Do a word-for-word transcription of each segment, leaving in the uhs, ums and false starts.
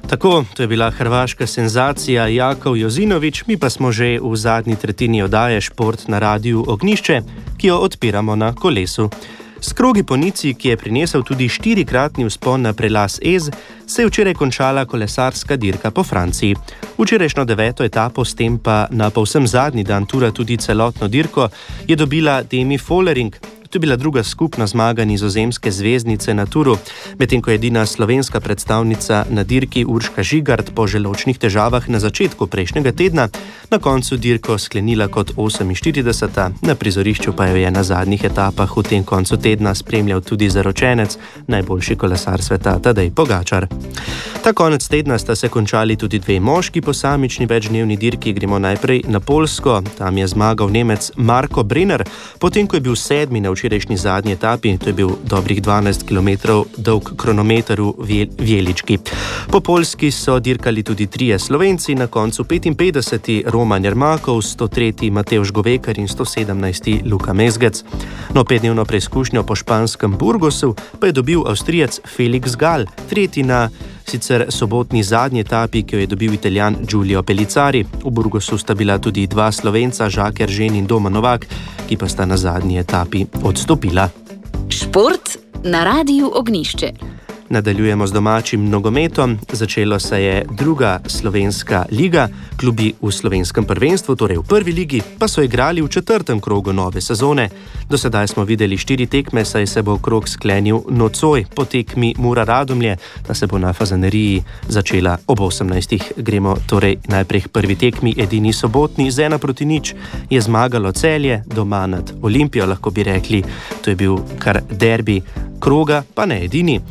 Tako, to je bila hrvaška senzacija Jakov Jozinović, mi pa smo že v zadnji tretjini oddaje Šport na Radiu Ognjišče, ki jo odpiramo na kolesu. S krogi po Nici, ki je prinesel tudi štirikratni vzpon na prelaz Ez, se je včeraj končala kolesarska dirka po Franciji. Včerajšnjo deveto etapo, s tem pa na povsem zadnji dan tura tudi celotno dirko, je dobila Demi Vollering. To je bila druga skupna zmaga nizozemske zvezdnice na turu, medtem ko je edina slovenska predstavnica na dirki Urška Žigart po želodčnih težavah na začetku prejšnjega tedna na koncu dirko sklenila kot oseminštirideseta, na prizorišču pa jo je na zadnjih etapah v tem koncu tedna spremljal tudi zaročenec, najboljši kolesar sveta Tadej Pogačar. Ta konec tedna sta se končali tudi dve moški posamični večdnevni dirki. Gremo najprej na Poljsko, tam je zmagal Nemec Marko Brenner, potem ko je bil sedmi na včerajšnji zadnji etapi, to je bil dobrih dvanajst kilometrov dolg kronometer v Vjelički. Po Poljski so dirkali tudi trije Slovenci, na koncu petinpetdeseti Roman Jermakov, sto tretji Matevž Govekar in sto sedemnajsti Luka Mezgec. No, petdnevno preizkušnjo po španskem Burgosu pa je dobil Avstrijec Felix Gall, tretji na sicer sobotni zadnji etapi, ki jo je dobil Italijan Giulio Pellicari. V Burgosu sta bila tudi dva Slovenca, Žak Eržen in Domen Novak, ki pa sta na zadnji etapi odstopila. Šport na Radiu Ognjišče. Nadaljujemo z domačim nogometom. Začelo se je druga slovenska liga. Klubi v slovenskem prvenstvu, torej v prvi ligi, pa so igrali v četrtem krogu nove sezone. Do sedaj smo videli štiri tekme, saj se bo krog sklenil nocoj po tekmi Mura Radomlje, ta se bo na Fazaneriji začela ob osemnajstih. Gremo torej najprej k prvi tekmi, edini sobotni, z ena proti nič je zmagalo Celje doma nad Olimpijo, lahko bi rekli, to je bil kar derbi kroga, pa ne edini.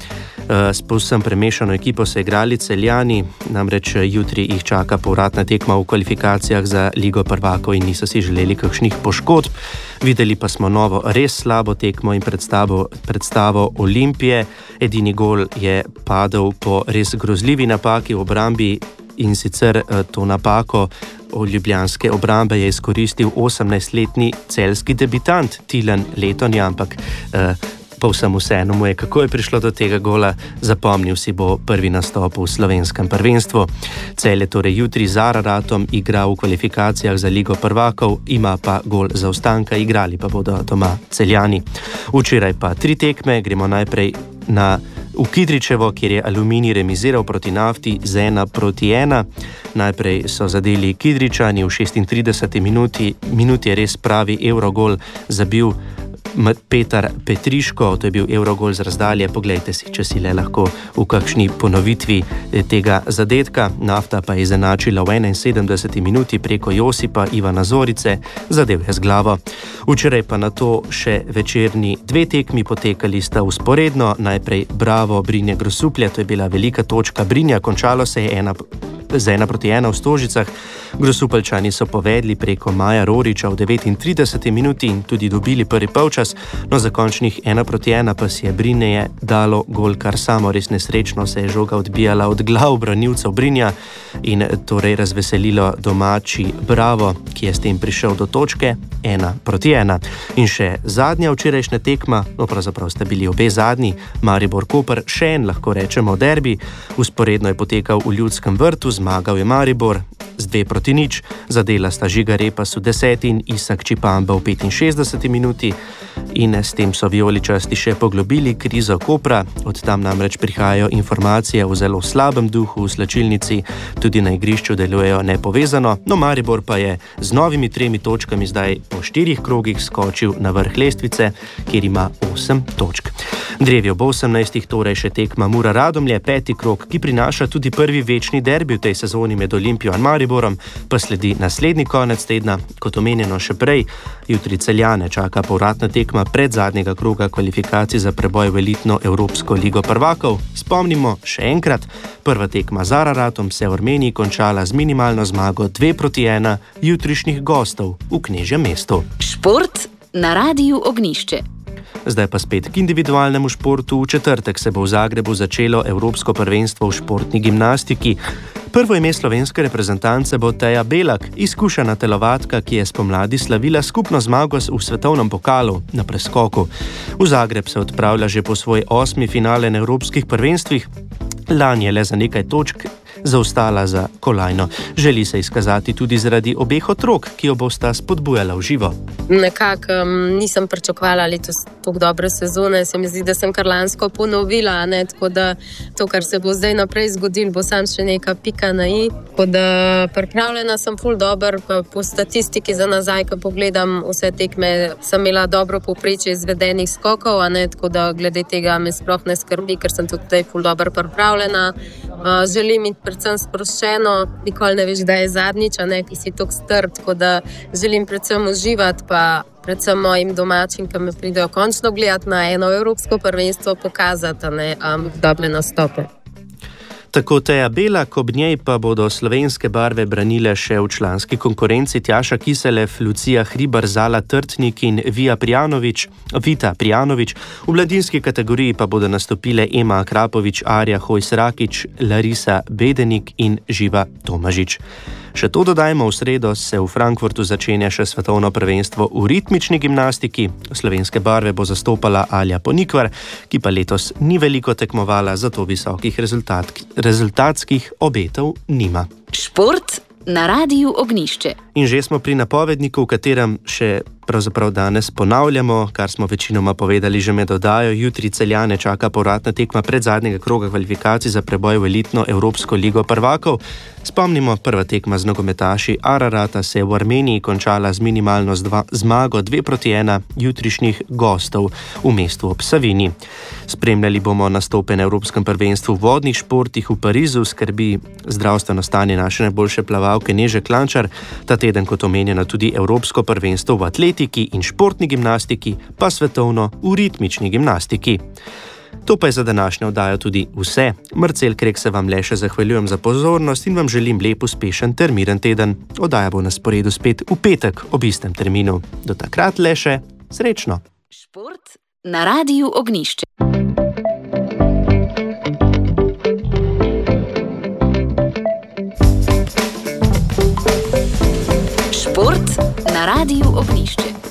S povsem premešano ekipo so igrali Celjani, namreč jutri jih čaka povratna tekma v kvalifikacijah za Ligo prvakov in niso si želeli kakšnih poškodb. Videli pa smo novo, res slabo tekmo in predstavo, predstavo Olimpije. Edini gol je padel po res grozljivi napaki v obrambi, in sicer to napako od ljubljanske obrambe je izkoristil osemnajstletni celjski debitant Tilen Letonja, ampak eh, povsem vseeno mu je, kako je prišlo do tega gola, zapomnil si bo prvi nastop v slovenskem prvenstvu. Celje torej jutri z Araratom igra v kvalifikacijah za Ligo prvakov, ima pa gol zaostanka, igrali pa bodo doma Celjani. Včeraj pa tri tekme, gremo najprej na v Kidričevo, kjer je Aluminij remiziral proti Nafti z ena proti ena. Najprej so zadeli Kidričani v šestintrideseti minuti, minuti je res pravi evrogol zabil Petar Petriško, to je bil evrogol z razdalje, poglejte si, če si le lahko v kakšni ponovitvi tega zadetka. Nafta pa je izenačila v enainsedemdeseti minuti preko Josipa Ivana Zorice, zadev je z glavo. Včeraj pa na to še večerni dve tekmi potekali sta usporedno, najprej Bravo Brinje Grosuplje, to je bila velika točka Brinja, končalo se je ena z ena proti ena v Stožicah. Grosupeljčani so povedli preko Maja Roriča v devetintrideseti minuti in tudi dobili prvi polčas, no za končnih ena proti ena pa si je Brinje dalo gol kar samo, res nesrečno se je žoga odbijala od glav branilcev Brinja in torej razveselilo domači Bravo, ki je s tem prišel do točke ena proti ena. In še zadnja včerajšnja tekma, no pravzaprav sta bili obe zadnji, Maribor Koper, še en lahko rečemo derbi, usporedno je potekal v Ljudskem vrtu, zmagal je Maribor z dve proti nič, zadela sta Žiga Repas v deseti in Isak Čipamba v petinšestdeseti minuti in s tem so vijoličasti še poglobili krizo Kopra, od tam namreč prihajajo informacije o zelo slabem duhu v slačilnici, tudi na igrišču delujejo nepovezano, no Maribor pa je z novimi tremi točkami zdaj po štirih krogih skočil na vrh lestvice, kjer ima osem točk. Drevi ob osemnajstih torej še tekma Mura Radomlje, peti krog, ki prinaša tudi prvi večni derbi v tej sezoni med Olimpijo in Mariborom, pa sledi naslednji konec tedna, kot omenjeno še prej. Jutri Celjane čaka povratna tekma pred zadnjega kroga kvalifikacij za preboj v elitno Evropsko ligo prvakov. Spomnimo še enkrat, prva tekma z Araratom se je v Armeniji končala z minimalno zmago dve proti ena jutrišnjih gostov v Knežjem mestu. Šport na Radiu Ognjišče. Zdaj pa spet k individualnemu športu. V četrtek se bo v Zagrebu začelo Evropsko prvenstvo v športni gimnastiki. Prvo ime slovenske reprezentance bo Teja Belak, izkušena telovadka, ki je spomladi slavila skupno zmago v svetovnem pokalu na preskoku. V Zagreb se odpravlja že po svoj osmi finale na evropskih prvenstvih. Lani je le za nekaj točk zaostala za kolajno. Želi se izkazati tudi zaradi obeh otrok, ki jo bosta spodbujala v živo. Nekako um, nisem pričakovala letos tako dobre sezone, se mi zdi, da sem kar lansko ponovila, ne? Tako da to, kar se bo zdaj naprej zgodilo, bo sam še neka pika na i. Tako da pripravljena sem ful dober, pa po statistiki za nazaj, ko pogledam vse tekme, sem imela dobro povprečje izvedenih skokov, a ne? Tako da glede tega me sploh ne skrbi, ker sem tudi zdaj ful dobro pripravljena. Uh, želim iti predvsem sproščeno, nikoli ne veš, da je zadnjič, a ne, ki si tako strd, tako da želim predvsem uživati, pa predvsem mojim domačim, ki me pridejo končno gledati na eno evropsko prvenstvo, pokazati, a ne, um, dobre nastope. Tako Teja Belak, ob njej pa bodo slovenske barve branile še v članski konkurenci Tjaša Kiselev, Lucija Hribar, Zala Trtnik in Vija Prijanović, Vita Prijanović. V mladinski kategoriji pa bodo nastopile Ema Akrapović, Arja Hojs-Rakić, Larisa Bedenik in Živa Tomažič. Še to dodajmo, v sredo se v Frankfurtu začenja še svetovno prvenstvo v ritmični gimnastiki. Slovenske barve bo zastopala Alja Ponikvar, ki pa letos ni veliko tekmovala, zato visokih rezultat, rezultatskih obetov nima. Šport na Radiu Ognjišče. In že smo pri napovedniku, v katerem še pravzaprav danes ponavljamo, kar smo večinoma povedali že med oddajo. Jutri Celjane čaka povratna tekma predzadnjega kroga kvalifikacij za preboj v elitno Evropsko ligo prvakov. Spomnimo, prva tekma z nogometaši Ararata se je v Armeniji končala z minimalno zdva, zmago dve proti ena jutrišnjih gostov v mestu ob Savini. Spremljali bomo nastope na Evropskem prvenstvu v vodnih športih v Parizu, skrbi zdravstveno stanje naše najboljše plavalke Neže Klančar. Ta teden, kot omenjeno, tudi Evropsko prvenstvo v atletiki in športni gimnastiki, pa svetovno v ritmični gimnastiki. To pa je za današnjo oddajo tudi vse. Marcel Krek se vam le še zahvaljujem za pozornost in vam želim lep, uspešen ter miren teden. Oddaja bo na sporedu spet v petek ob istem terminu. Do takrat le še srečno. Šport na Radiu Ognjišče. Šport na Radiu Ognjišče.